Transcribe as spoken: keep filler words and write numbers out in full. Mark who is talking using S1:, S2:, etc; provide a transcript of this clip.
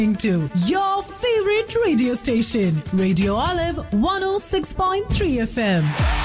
S1: to your favorite radio station, Radio Olive one oh six point three F M.